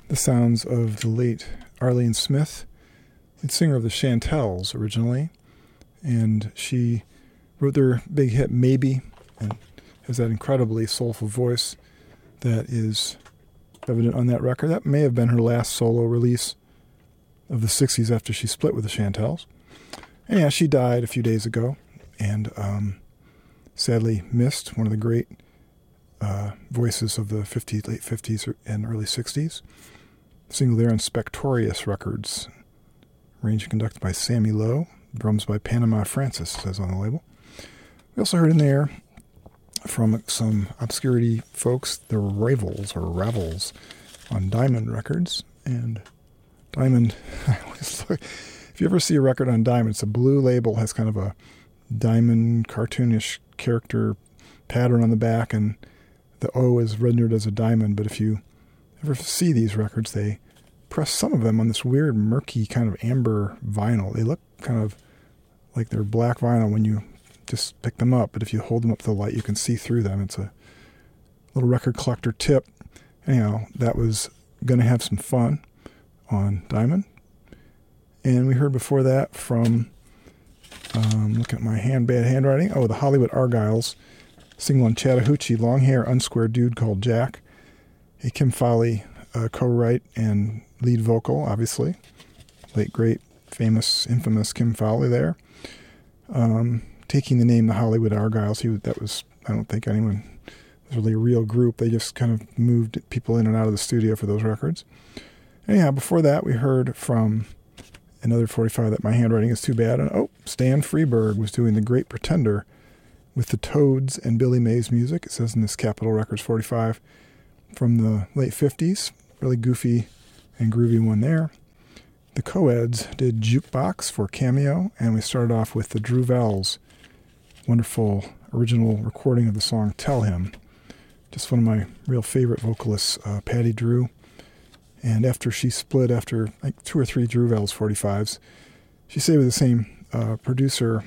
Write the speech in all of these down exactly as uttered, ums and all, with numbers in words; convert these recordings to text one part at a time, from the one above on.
the sounds of the late Arlene Smith, lead singer of the Chantels originally, and she wrote their big hit Maybe, and has that incredibly soulful voice that is evident on that record. That may have been her last solo release of the sixties after she split with the Chantels. And yeah, she died a few days ago, and um, sadly missed, one of the great uh, voices of the fifties, late fifties and early sixties. Single there on Spectorious Records, arranged and conducted by Sammy Lowe, drums by Panama Francis, says on the label. We also heard in there from some obscurity folks, the Ravels, or Ravels, on Diamond Records. And Diamond, I always look, if you ever see a record on Diamond, it's a blue label, has kind of a diamond cartoonish character pattern on the back, and the O is rendered as a diamond. But if you ever see these records, they press some of them on this weird, murky kind of amber vinyl. They look kind of like they're black vinyl when you just pick them up, but if you hold them up to the light, you can see through them. It's a little record collector tip. Anyhow, that was going to have some fun on Diamond. And we heard before that from, um, looking at my hand, bad handwriting, oh, the Hollywood Argyles, single on Chattahoochee, long hair, unsquare dude called Jack. A Kim Fowley uh, co-write and lead vocal, obviously. Late, great, famous, infamous Kim Fowley there. Um... Taking the name the Hollywood Argyles, he that was, I don't think anyone was really a real group. They just kind of moved people in and out of the studio for those records. Anyhow, before that, we heard from another forty-five that my handwriting is too bad. And oh, Stan Freberg was doing The Great Pretender with the Toads and Billy Mays music. It says in this Capitol Records forty-five from the late fifties. Really goofy and groovy one there. The Co-Eds did Jukebox for Cameo, and we started off with the Drew Vels wonderful original recording of the song Tell Him. Just one of my real favorite vocalists, uh, Patty Drew. And after she split, after like two or three Drew Vels forty-fives, she stayed with the same uh, producer,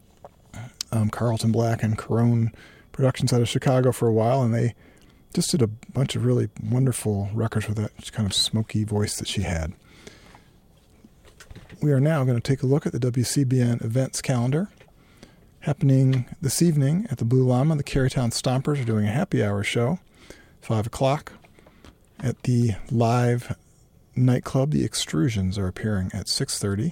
um, Carlton Black and Corone Productions out of Chicago for a while, and they just did a bunch of really wonderful records with that kind of smoky voice that she had. We are now going to take a look at the W C B N events calendar. Happening this evening at the Blue Llama, the Carytown Stompers are doing a happy hour show, five o'clock. At the live nightclub, the Extrusions are appearing at six thirty.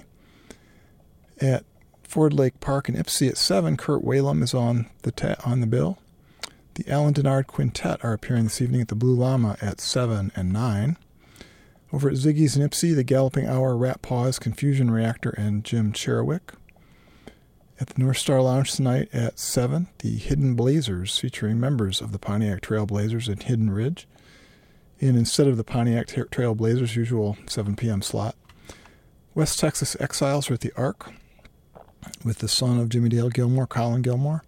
At Ford Lake Park in Ypsi at seven, Kurt Whalum is on the ta- on the bill. The Alan Denard Quintet are appearing this evening at the Blue Llama at seven and nine. Over at Ziggy's in Ypsi, the Galloping Hour, Rat Paws, Confusion Reactor, and Jim Cherowick. At the North Star Lounge tonight at seven, the Hidden Blazers, featuring members of the Pontiac Trailblazers and Hidden Ridge. And instead of the Pontiac Tra- Trailblazers' usual seven p.m. slot, West Texas Exiles are at the Ark with the son of Jimmy Dale Gilmore, Colin Gilmore.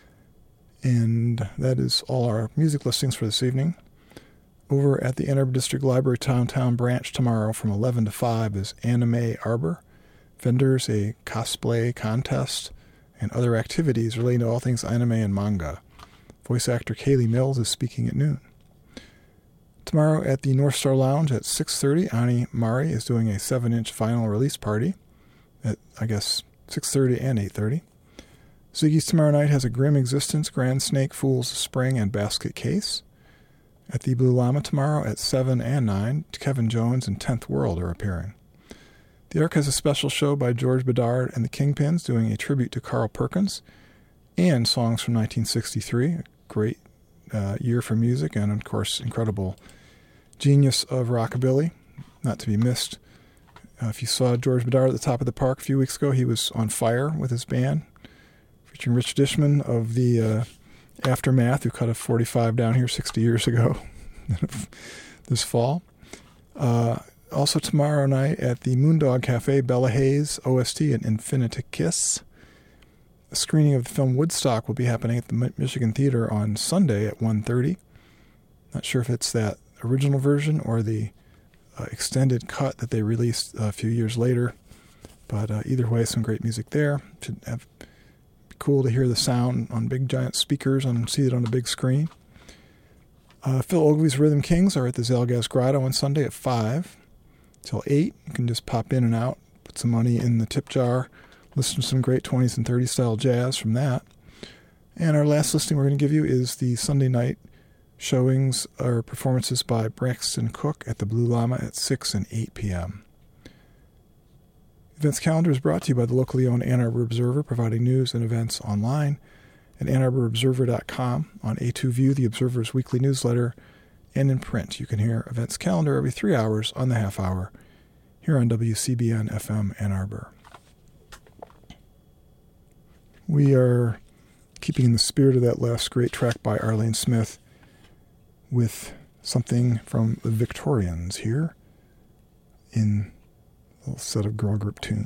And that is all our music listings for this evening. Over at the Ann Arbor District Library Downtown Branch tomorrow from eleven to five is Anime Arbor. Vendors, a cosplay contest, and other activities relating to all things anime and manga. Voice actor Kaylee Mills is speaking at noon. Tomorrow at the North Star Lounge at six thirty, Ani Mari is doing a seven-inch vinyl release party at, I guess, six thirty and eight thirty. Ziggy's tomorrow night has a Grim Existence, Grand Snake, Fool's Spring, and Basket Case. At the Blue Llama tomorrow at seven and nine, Kevin Jones and tenth World are appearing. The Ark has a special show by George Bedard and the Kingpins doing a tribute to Carl Perkins and songs from nineteen sixty-three, a great uh, year for music and, of course, incredible genius of rockabilly, not to be missed. Uh, if you saw George Bedard at the top of the park a few weeks ago, he was on fire with his band, featuring Rich Dishman of the uh, Aftermath, who cut a forty-five down here sixty years ago this fall. Uh, also tomorrow night at the Moondog Cafe, Bella Hayes, O S T, and Infinita Kiss. A screening of the film Woodstock will be happening at the Michigan Theater on Sunday at one thirty. Not sure if it's that original version or the uh, extended cut that they released a few years later. But uh, either way, some great music there. Should have be cool to hear the sound on big giant speakers and see it on a big screen. Uh, Phil Ogilvy's Rhythm Kings are at the Zalgas Grotto on Sunday at five till eight. You can just pop in and out, put some money in the tip jar, listen to some great twenties and thirties style jazz from that. And our last listing we're going to give you is the Sunday night showings or performances by Braxton Cook at the Blue Llama at six and eight p.m. Events calendar is brought to you by the locally owned Ann Arbor Observer, providing news and events online at ann arbor observer dot com, on A two View, the Observer's weekly newsletter, and in print. You can hear events calendar every three hours on the half hour here on W C B N F M Ann Arbor. We are keeping in the spirit of that last great track by Arlene Smith with something from the Victorians here in a little set of girl group tunes.